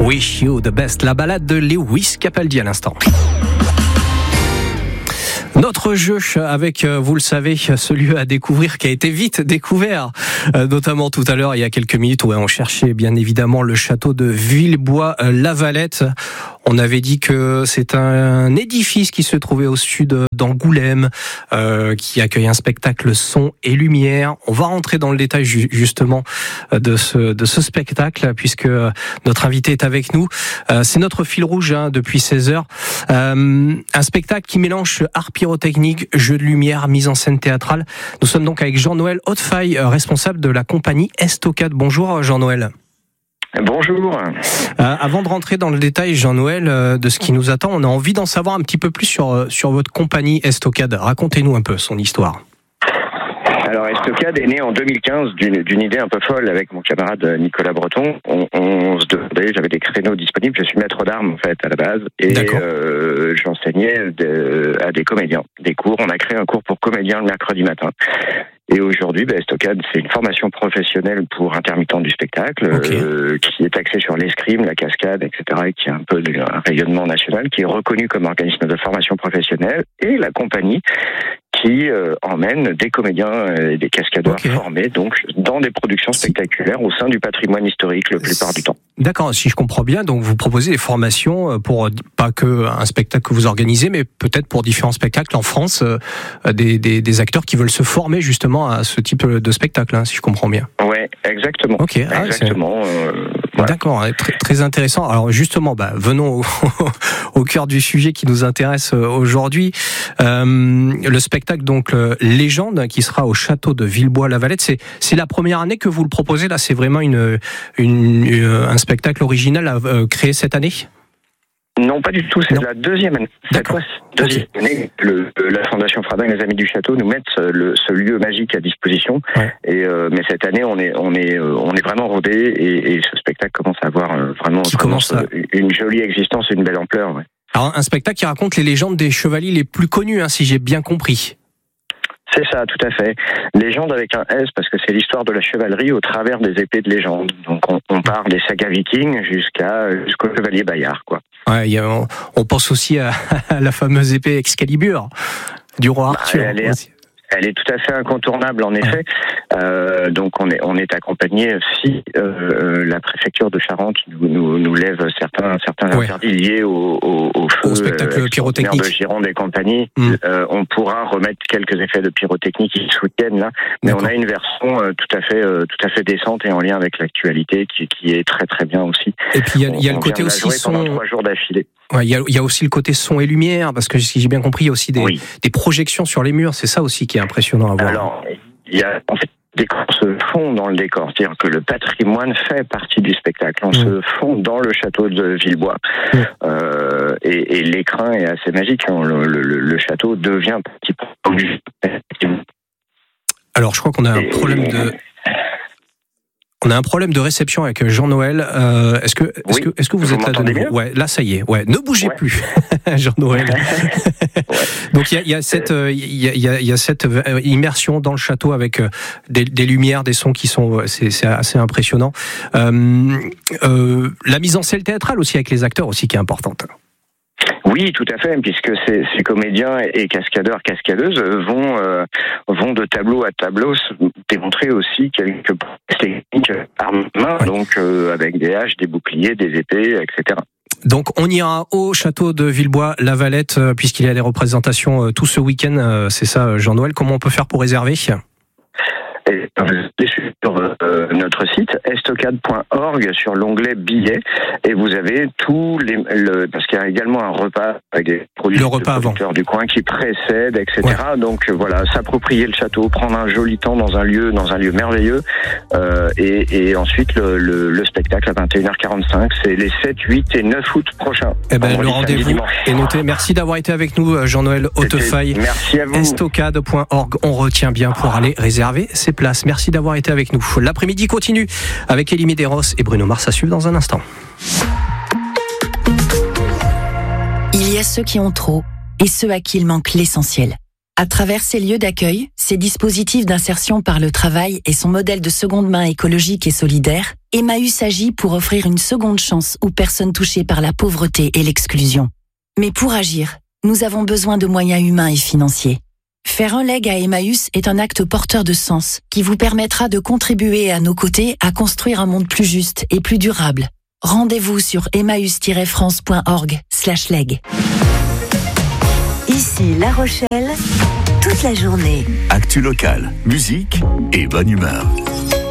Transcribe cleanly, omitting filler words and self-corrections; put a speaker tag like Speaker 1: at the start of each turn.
Speaker 1: Wish You the Best, la balade de Lewis Capaldi à l'instant. Notre jeu avec, vous le savez, ce lieu à découvrir qui a été vite découvert, notamment tout à l'heure, il y a quelques minutes, où on cherchait bien évidemment le château de Villebois-Lavalette. On avait dit que c'est un édifice qui se trouvait au sud d'Angoulême, qui accueille un spectacle son et lumière. On va rentrer dans le détail justement de ce spectacle, puisque notre invité est avec nous. C'est notre fil rouge depuis 16h. Un spectacle qui mélange art pyrotechnique, jeu de lumière, mise en scène théâtrale. Nous sommes donc avec Jean-Noël Hautefeuille, responsable de la compagnie Estocade. Bonjour Jean-Noël.
Speaker 2: Bonjour.
Speaker 1: Avant de rentrer dans le détail, Jean-Noël, de ce qui nous attend, on a envie d'en savoir un petit peu plus sur votre compagnie Estocade. Racontez-nous un peu son histoire.
Speaker 2: Alors Estocade est né en 2015 d'une idée un peu folle avec mon camarade Nicolas Breton. On se demandait, j'avais des créneaux disponibles, je suis maître d'armes en fait à la base, et j'enseignais à des comédiens, des cours. On a créé un cours pour comédiens le mercredi matin. Et aujourd'hui, Estocade, c'est une formation professionnelle pour intermittents du spectacle, qui est axée sur l'escrime, la cascade, etc., et qui a un peu un rayonnement national, qui est reconnu comme organisme de formation professionnelle, et la compagnie qui emmène des comédiens et des cascadeurs formés donc dans des productions spectaculaires au sein du patrimoine historique la plupart du temps.
Speaker 1: D'accord, si je comprends bien, donc vous proposez des formations pour pas que un spectacle que vous organisez, mais peut-être pour différents spectacles en France, des acteurs qui veulent se former justement à ce type de spectacle, si je comprends bien.
Speaker 2: Ouais, exactement.
Speaker 1: Ok,
Speaker 2: exactement.
Speaker 1: Voilà. D'accord, très, très intéressant. Alors justement, venons au cœur du sujet qui nous intéresse aujourd'hui. Le spectacle donc Légende qui sera au château de Villebois-Lavalette. C'est la première année que vous le proposez là. C'est vraiment un spectacle original créé cette année.
Speaker 2: Non, pas du tout. C'est la deuxième année.
Speaker 1: D'accord.
Speaker 2: Deuxième année, la Fondation Fradin et les Amis du Château nous mettent ce lieu magique à disposition. Ouais. Mais cette année, on est vraiment rodé et ce spectacle commence à avoir vraiment une jolie existence et une belle ampleur. Ouais.
Speaker 1: Alors, un spectacle qui raconte les légendes des chevaliers les plus connus, si j'ai bien compris.
Speaker 2: C'est ça, tout à fait. Légende avec un S, parce que c'est l'histoire de la chevalerie au travers des épées de légende. Donc on part des sagas vikings jusqu'au chevalier Bayard, quoi. Ouais,
Speaker 1: on pense aussi à la fameuse épée Excalibur du roi Arthur.
Speaker 2: Elle est tout à fait incontournable, en effet. Donc on est accompagné si la préfecture de Charente nous lève certains interdits liés au feu,
Speaker 1: au spectacle pyrotechnique
Speaker 2: de Gironde et compagnie. On pourra remettre quelques effets de pyrotechnie qui soutiennent là, mais on a une version tout à fait décente et en lien avec l'actualité qui est très très bien aussi.
Speaker 1: Et puis il y a le côté aussi son.
Speaker 2: Pendant 3 jours d'affilée.
Speaker 1: Ouais, il y a aussi le côté son et lumière, parce que si j'ai bien compris, il y a aussi des projections sur les murs. C'est ça aussi qui est impressionnant à voir. Alors,
Speaker 2: il y a en fait des décors se font dans le décor, c'est-à-dire que le patrimoine fait partie du spectacle. On se fond dans le château de Villebois, et l'écrin est assez magique. Le château devient petit peu du.
Speaker 1: Alors, je crois qu'on a un problème de. On a un problème de réception avec Jean-Noël. Est-ce que vous êtes là de nouveau ? Ouais, là ça y est. Ouais, ne bougez plus, Jean-Noël. Donc il y a cette immersion dans le château avec des lumières, des sons qui sont c'est assez impressionnant. La mise en scène théâtrale aussi avec les acteurs aussi qui est importante.
Speaker 2: Oui, tout à fait, puisque ces comédiens et cascadeuses vont de tableau à tableau démontrer aussi quelques techniques armes main, donc avec des haches, des boucliers, des épées, etc.
Speaker 1: Donc on ira au château de Villebois-Lavalette puisqu'il y a des représentations tout ce week-end, c'est ça Jean-Noël. Comment on peut faire pour réserver ?
Speaker 2: Et sur notre site estocade.org sur l'onglet billets et vous avez parce qu'il y a également un repas avec des produits producteurs du coin qui précèdent, etc. Ouais. Donc voilà, s'approprier le château, prendre un joli temps dans un lieu merveilleux, et ensuite le spectacle à 21h45, c'est les 7, 8 et 9 août prochains.
Speaker 1: Le rendez-vous est noté. Merci d'avoir été avec nous, Jean-Noël Hautefeuille.
Speaker 2: Merci à vous.
Speaker 1: Estocade.org, on retient bien pour aller réserver ses places. Merci d'avoir été avec nous. L'après-midi continue avec Elie Medeiros et Bruno Mars à suivre dans un instant.
Speaker 3: Il y a ceux qui ont trop et ceux à qui il manque l'essentiel. À travers ces lieux d'accueil, ces dispositifs d'insertion par le travail et son modèle de seconde main écologique et solidaire, Emmaüs agit pour offrir une seconde chance aux personnes touchées par la pauvreté et l'exclusion. Mais pour agir, nous avons besoin de moyens humains et financiers. Faire un leg à Emmaüs est un acte porteur de sens qui vous permettra de contribuer à nos côtés à construire un monde plus juste et plus durable. Rendez-vous sur emmaüs-france.org/leg.
Speaker 4: Ici La Rochelle, toute la journée.
Speaker 5: Actu locale, musique et bonne humeur.